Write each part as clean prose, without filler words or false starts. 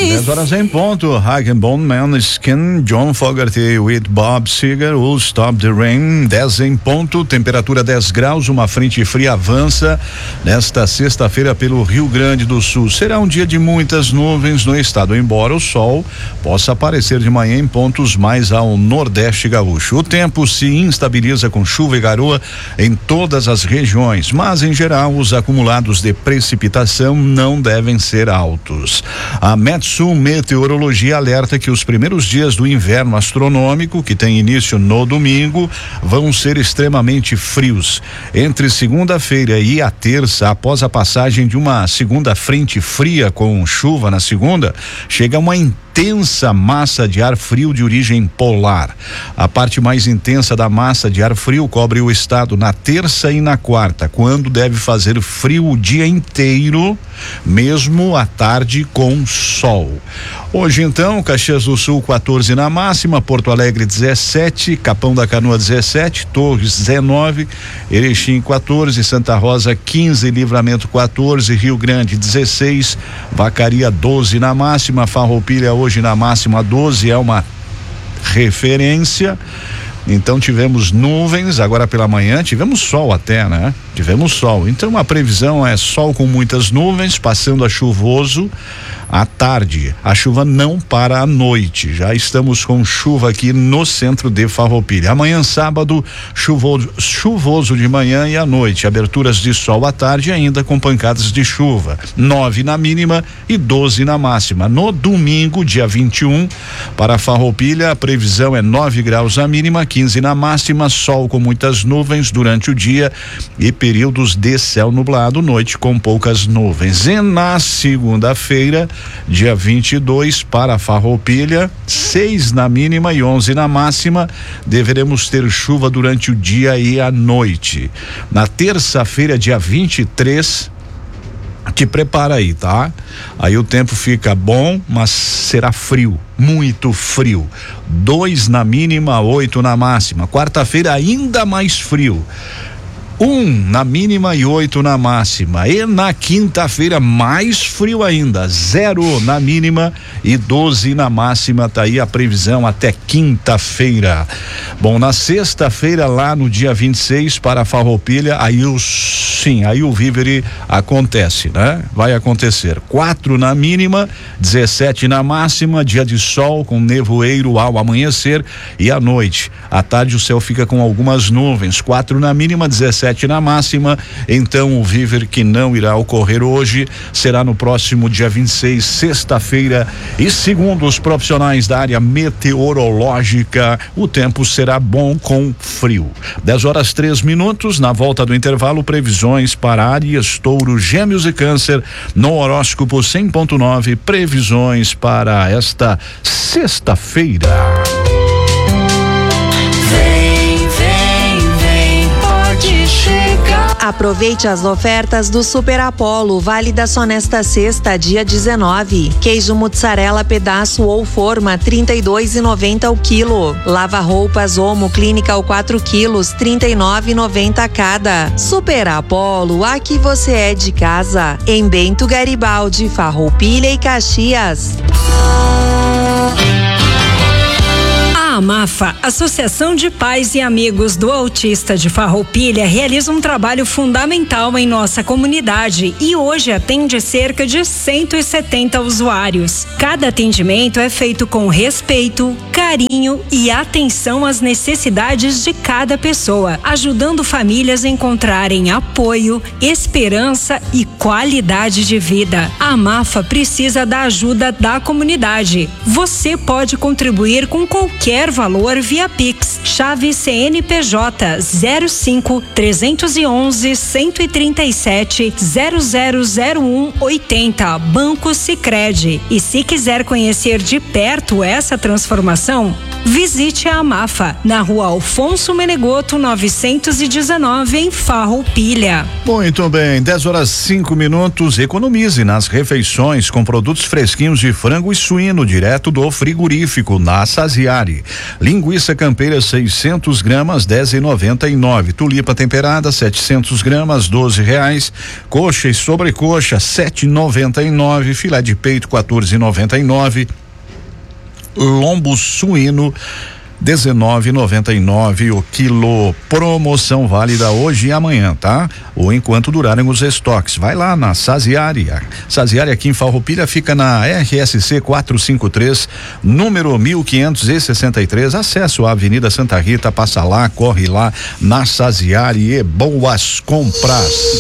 10 horas em ponto. Hagenbone Man Skin, John Fogerty with Bob Seger, Will Stop the Rain. 10 em ponto, temperatura 10 graus. Uma frente fria avança nesta sexta-feira pelo Rio Grande do Sul. Será um dia de muitas nuvens no estado, embora o sol possa aparecer de manhã em pontos mais ao nordeste gaúcho. O tempo se instabiliza com chuva e garoa em todas as regiões, mas em geral os acumulados de precipitação não devem ser altos. A Metsul Meteorologia alerta que os primeiros dias do inverno astronômico, que tem início no domingo, vão ser extremamente frios. Entre segunda-feira e a terça, após a passagem de uma segunda frente fria com chuva na segunda, chega uma intensa massa de ar frio de origem polar. A parte mais intensa da massa de ar frio cobre o estado na terça e na quarta, quando deve fazer frio o dia inteiro, mesmo à tarde com sol. Hoje então, Caxias do Sul 14 na máxima, Porto Alegre 17, Capão da Canoa 17, Torres 19, Erechim 14, Santa Rosa 15, Livramento 14, Rio Grande 16, Vacaria 12 na máxima, Farroupilha hoje na máxima 12, é uma referência. Então tivemos nuvens, agora pela manhã tivemos sol até, né? Tivemos sol. Então a previsão é sol com muitas nuvens, passando a chuvoso à tarde. A chuva não para à noite. Já estamos com chuva aqui no centro de Farroupilha. Amanhã sábado, chuvoso de manhã e à noite. Aberturas de sol à tarde, ainda com pancadas de chuva. 9 na mínima e 12 na máxima. No domingo, dia 21, para Farroupilha, a previsão é 9 graus a mínima, 15 na máxima, sol com muitas nuvens durante o dia e períodos de céu nublado, noite com poucas nuvens. E na segunda-feira, dia 22, para Farroupilha, 6 na mínima e 11 na máxima, deveremos ter chuva durante o dia e a noite. Na terça-feira, dia 23, te prepara aí, tá? Aí o tempo fica bom, mas será frio, muito frio. 2 na mínima, 8 na máxima. Quarta-feira ainda mais frio. 1 na mínima e 8 na máxima. E na quinta-feira mais frio ainda, 0 na mínima e 12 na máxima. Tá aí a previsão até quinta-feira. Bom, na sexta-feira, lá no dia 26, para Farroupilha, aí o vívere acontece, né? Vai acontecer. 4 na mínima, 17 na máxima, dia de sol com nevoeiro ao amanhecer e à noite. À tarde o céu fica com algumas nuvens. 4 na mínima, 17 na máxima. Então o vívere que não irá ocorrer hoje será no próximo dia 26, sexta-feira, e segundo os profissionais da área meteorológica, o tempo será bom com frio. 10 horas 3 minutos, na volta do intervalo, previsões para Áries, Touro, Gêmeos e Câncer no horóscopo 100.9, previsões para esta sexta-feira. Aproveite as ofertas do Super Apollo, válida só nesta sexta, dia 19. Queijo mussarela pedaço ou forma, 32,90 o quilo. Lava roupas Omo Clínica 4 quilos, 39,90 cada. Super Apollo, aqui você é de casa. Em Bento Garibaldi, Farroupilha e Caxias. A AMAFA, Associação de Pais e Amigos do Autista de Farroupilha, realiza um trabalho fundamental em nossa comunidade e hoje atende cerca de 170 usuários. Cada atendimento é feito com respeito, carinho e atenção às necessidades de cada pessoa, ajudando famílias a encontrarem apoio, esperança e qualidade de vida. A AMAFA precisa da ajuda da comunidade. Você pode contribuir com qualquer valor via Pix, chave CNPJ 05 311 137 0001 80, Banco Sicredi. E se quiser conhecer de perto essa transformação, Visite a Amafa, na rua Alfonso Menegoto 919, em Farroupilha. Muito bem, 10h05. Economize nas refeições com produtos fresquinhos de frango e suíno direto do frigorífico na Saziari. Linguiça campeira 600 gramas, 10,99. Tulipa temperada 700 gramas, R$12. Coxa e sobrecoxa 7,99. Filé de peito 14,99. Lombo suíno 19,99 o quilo. Promoção válida hoje e amanhã, tá? Ou enquanto durarem os estoques. Vai lá na Saziari. Saziari aqui em Farroupilha fica na RSC 453, número 1563. Acesso à Avenida Santa Rita. Passa lá, corre lá na Saziari e boas compras.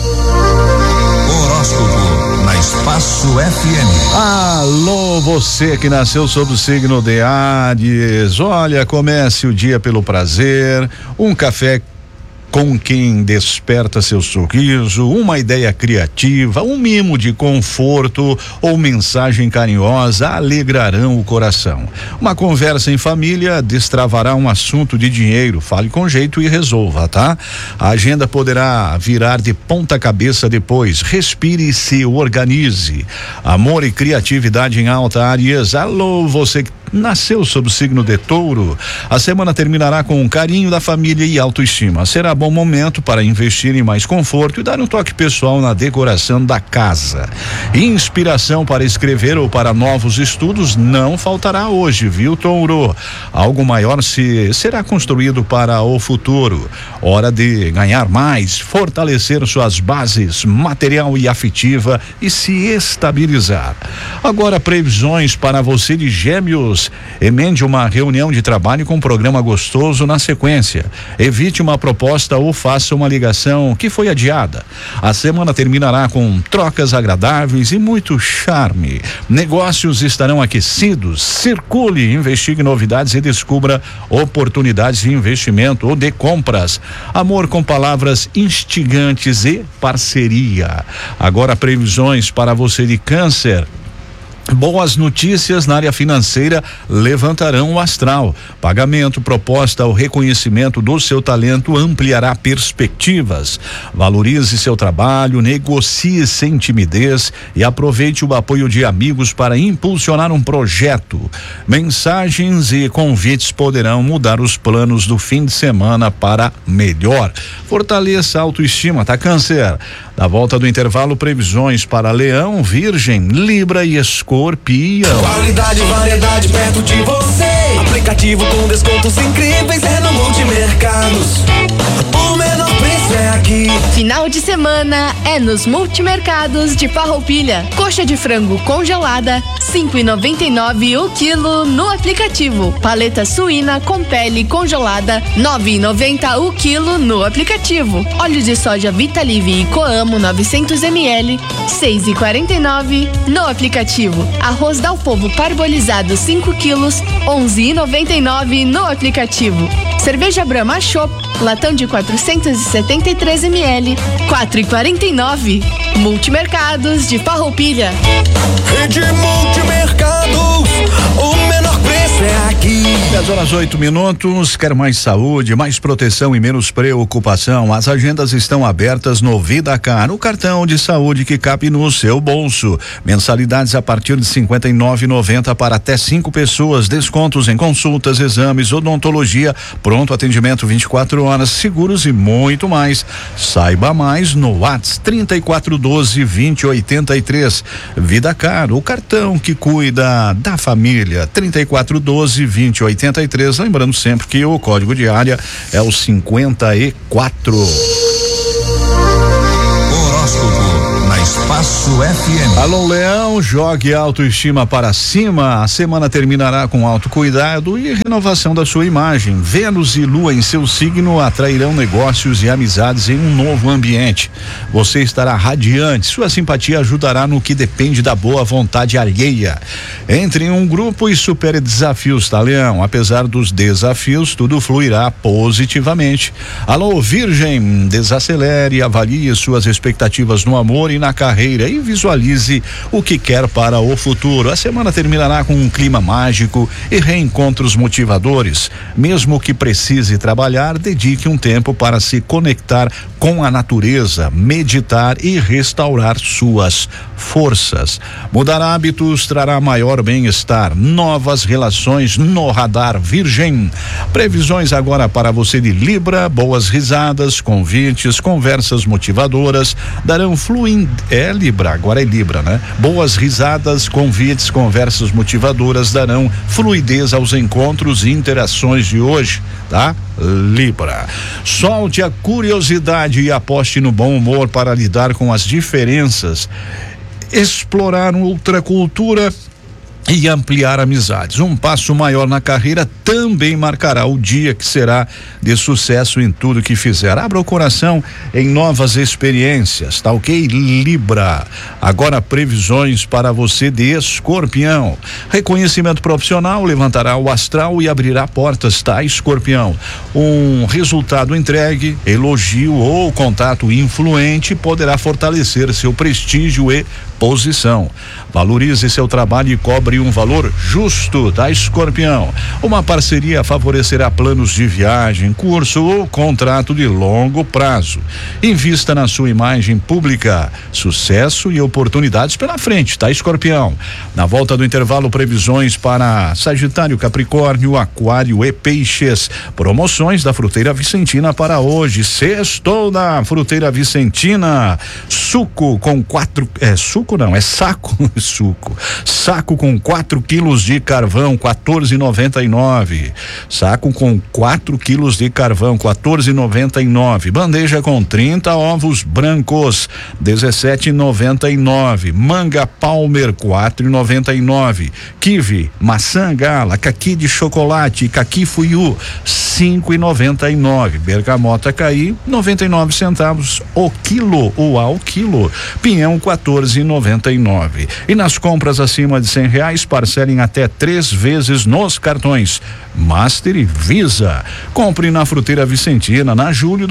Horóscopo na Espaço FM. Alô, você que nasceu sob o signo de Áries. Olha, comece o dia pelo prazer, um café com quem desperta seu sorriso, uma ideia criativa, um mimo de conforto ou mensagem carinhosa alegrarão o coração. Uma conversa em família destravará um assunto de dinheiro. Fale com jeito e resolva, tá? A agenda poderá virar de ponta cabeça depois. Respire e se organize. Amor e criatividade em alta, Áries. Alô, você que nasceu sob o signo de Touro. A semana terminará com um carinho da família e autoestima. Será bom momento para investir em mais conforto e dar um toque pessoal na decoração da casa. Inspiração para escrever ou para novos estudos não faltará hoje, viu, Touro? Algo maior será construído para o futuro. Hora de ganhar mais, fortalecer suas bases material e afetiva e se estabilizar. Agora, previsões para você de Gêmeos. Emende uma reunião de trabalho com um programa gostoso na sequência. Evite uma proposta ou faça uma ligação que foi adiada. A semana terminará com trocas agradáveis e muito charme. Negócios estarão aquecidos. Circule, investigue novidades e descubra oportunidades de investimento ou de compras. Amor com palavras instigantes e parceria. Agora, previsões para você de Câncer. Boas notícias na área financeira levantarão o astral. Pagamento, proposta ou reconhecimento do seu talento ampliará perspectivas. Valorize seu trabalho, negocie sem timidez e aproveite o apoio de amigos para impulsionar um projeto. Mensagens e convites poderão mudar os planos do fim de semana para melhor. Fortaleça a autoestima, tá, Câncer? Na volta do intervalo, previsões para Leão, Virgem, Libra e Escorpião. Qualidade e variedade perto de você. Aplicativo com descontos incríveis é no Multimercados. O menor preço é aqui. Final de semana é nos Multimercados de Farroupilha. Coxa de frango congelada, 5,99 o quilo no aplicativo. Paleta suína com pele congelada, 9,90 o quilo no aplicativo. Óleo de soja Vitalive e Coamo 900 ml, 6,49 no aplicativo. Arroz Dalpovo parbolizado 5 quilos, 11,99 no aplicativo. Cerveja Brahma Chopp, latão de 473 ml, 4,49. Multimercados de Farroupilha. Rede Multimercados, o menor preço é aqui. 10h08. Quer mais saúde, mais proteção e menos preocupação? As agendas estão abertas no VidaCar, o cartão de saúde que cabe no seu bolso. Mensalidades a partir de R$ 59,90 para até 5 pessoas. Descontos em consultas, exames, odontologia, pronto atendimento 24 horas, seguros e muito mais. Saiba mais no WhatsApp 3412-2083. VidaCar, o cartão que cuida da família. 3412-2083. Lembrando sempre que o código de área é o 54. Horóscopo na Espaço FM. Alô, Leão, jogue a autoestima para cima. A semana terminará com autocuidado e renovação da sua imagem. Vênus e Lua em seu signo atrairão negócios e amizades em um novo ambiente. Você estará radiante. Sua simpatia ajudará no que depende da boa vontade alheia. Entre em um grupo e supere desafios, tá, Leão? Apesar dos desafios, tudo fluirá positivamente. Alô, Virgem, desacelere, avalie suas expectativas no amor e na carreira. carreira e visualize o que quer para o futuro. A semana terminará com um clima mágico e reencontros motivadores. Mesmo que precise trabalhar, dedique um tempo para se conectar com a natureza, meditar e restaurar suas forças. Mudar hábitos trará maior bem-estar, novas relações no radar Virgem. Previsões agora para você de Libra: boas risadas, convites, conversas motivadoras darão Libra, agora é Libra, né? Boas risadas, convites, conversas motivadoras darão fluidez aos encontros e interações de hoje, tá? Libra. Solte a curiosidade e aposte no bom humor para lidar com as diferenças, explorar outra cultura e ampliar amizades. Um passo maior na carreira também marcará o dia que será de sucesso em tudo que fizer. Abra o coração em novas experiências, tá ok? Libra. Agora previsões para você de Escorpião. Reconhecimento profissional levantará o astral e abrirá portas, tá? Escorpião. Um resultado entregue, elogio ou contato influente poderá fortalecer seu prestígio e posição. Valorize seu trabalho e cobre um valor justo, tá? Escorpião. Uma parceria favorecerá planos de viagem, curso ou contrato de longo prazo. Invista na sua imagem pública. Sucesso e oportunidades pela frente, tá? Escorpião. Na volta do intervalo, previsões para Sagitário, Capricórnio, Aquário e Peixes. Promoções da Fruteira Vicentina para hoje. Sextou da Fruteira Vicentina. Suco com saco com 4 quilos de carvão, 14,99. Saco com 4 quilos de carvão, 14,99. Bandeja com 30 ovos brancos, 17,99. Manga Palmer, 4,99. Kiwi, maçã gala, caqui de chocolate, caqui fuiu, 5,99. Bergamota caí, 99 centavos o quilo, ou ao quilo. Pinhão, 14,99. E nas compras acima de R$100, parcelem até 3 vezes nos cartões Master e Visa. Compre na Fruteira Vicentina, na Júlio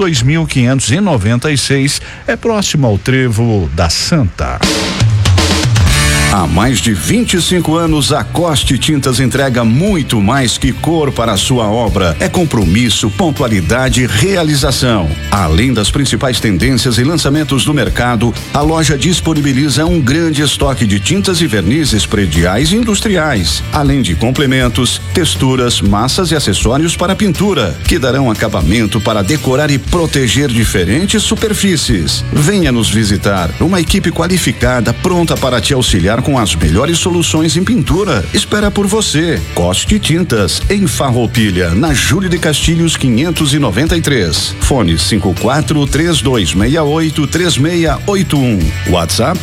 2596, é próximo ao Trevo da Santa. Há mais de 25 anos, a Coste Tintas entrega muito mais que cor para a sua obra. É compromisso, pontualidade e realização. Além das principais tendências e lançamentos do mercado, a loja disponibiliza um grande estoque de tintas e vernizes prediais e industriais, além de complementos, texturas, massas e acessórios para pintura, que darão acabamento para decorar e proteger diferentes superfícies. Venha nos visitar. Uma equipe qualificada pronta para te auxiliar com as melhores soluções em pintura. Espera por você. Coste Tintas, em Farroupilha, na Júlio de Castilhos 593. Fone 54-3268-3681. WhatsApp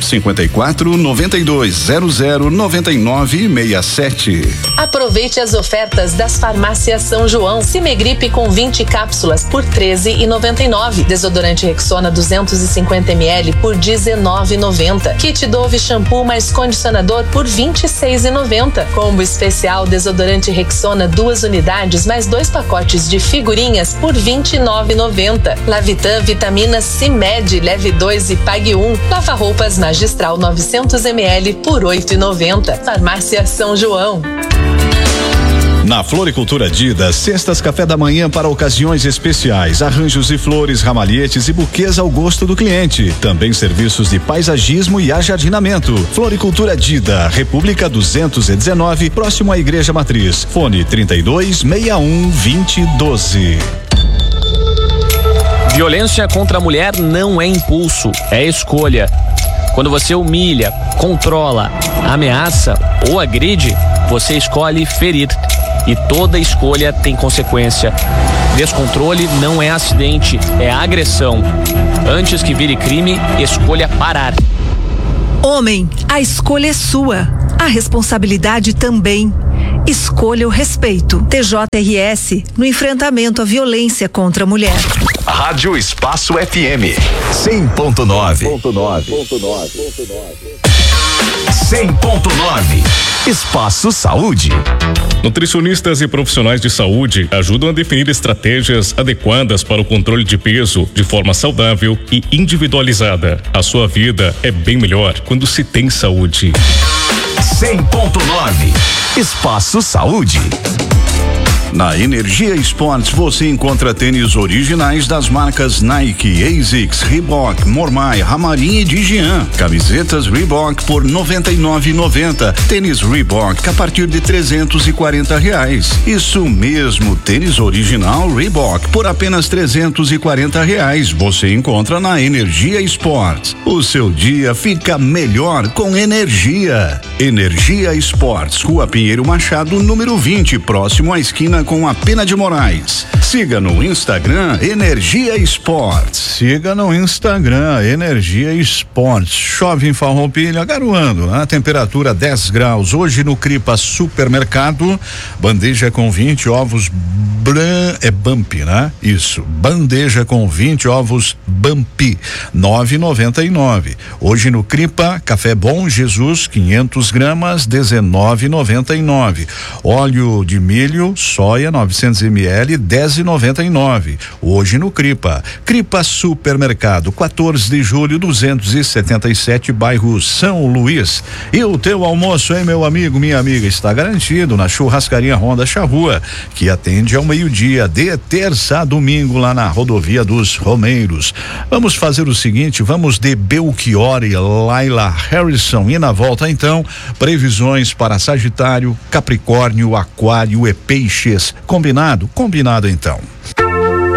54-9200-9967. Aproveite as ofertas das farmácias São João. Cimegripe com 20 cápsulas por R$13,99. Desodorante Rexona 250 ml por R$19,90. Kit Dove shampoo mais condicionador por R$26,90. Combo especial desodorante Rexona 2 unidades mais 2 pacotes de figurinhas por R$29,90. Lavitan vitamina CIMED, leve 2 e pague 1. Lava roupas magistral 900 ml por R$8,90. Farmácia São João. Na Floricultura Dida, cestas café da manhã para ocasiões especiais, arranjos e flores, ramalhetes e buquês ao gosto do cliente. Também serviços de paisagismo e ajardinamento. Floricultura Dida, República 219, próximo à Igreja Matriz. Fone 3261-2012. Violência contra a mulher não é impulso, é escolha. Quando você humilha, controla, ameaça ou agride, você escolhe ferir. E toda escolha tem consequência. Descontrole não é acidente, é agressão. Antes que vire crime, escolha parar. Homem, a escolha é sua. A responsabilidade também. Escolha o respeito. TJRS no enfrentamento à violência contra a mulher. Rádio Espaço FM 100.9. 100.9 Espaço Saúde. Nutricionistas e profissionais de saúde ajudam a definir estratégias adequadas para o controle de peso de forma saudável e individualizada. A sua vida é bem melhor quando se tem saúde. 100.9 Espaço Saúde. Na Energia Esportes você encontra tênis originais das marcas Nike, ASICS, Reebok, Mormai, Ramarim e Digian. Camisetas Reebok por R$ 99,90. Tênis Reebok a partir de R$340. Isso mesmo, tênis original Reebok por apenas R$340. Você encontra na Energia Esportes. O seu dia fica melhor com energia. Energia Esportes, Rua Pinheiro Machado, número 20, próximo à esquina com a Pena de Moraes. Siga no Instagram Energia Esportes. Siga no Instagram Energia Esportes. Chove em Farroupilha, garoando, né? Temperatura 10 graus. Hoje no Cripa Supermercado, bandeja com 20 ovos Bump, né? Isso, bandeja com 20 ovos Bump, 9,99. Hoje no Cripa, café Bom Jesus, 500 gramas, 19,99. Óleo de milho, soia, 900 ml, 10,99. Hoje no Cripa Supermercado, 14 de julho, 277, bairro São Luís. E o teu almoço, hein, meu amigo, minha amiga, está garantido na Churrascaria Ronda Charrua, que atende ao meio-dia de terça a domingo lá na rodovia dos Romeiros. Vamos fazer o seguinte, vamos de Belchior e Laila Harrison e na volta então, previsões para Sagitário, Capricórnio, Aquário e Peixes. Combinado? Combinado então.